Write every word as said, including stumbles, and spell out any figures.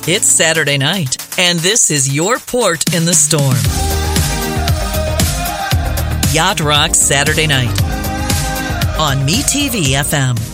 It's Saturday night, and this is your port in the storm. Yacht Rock Saturday Night on MeTV F M.